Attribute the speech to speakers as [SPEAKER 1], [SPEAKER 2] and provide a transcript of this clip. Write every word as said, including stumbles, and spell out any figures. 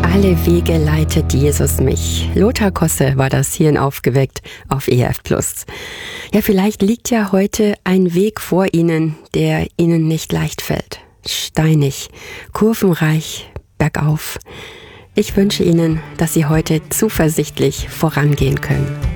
[SPEAKER 1] alle Wege leitet Jesus mich. Lothar Kosse war das hier in Aufgeweckt auf E F Plus. Ja, vielleicht liegt ja heute ein Weg vor Ihnen, der Ihnen nicht leicht fällt. Steinig, kurvenreich, bergauf. Ich wünsche Ihnen, dass Sie heute zuversichtlich vorangehen können.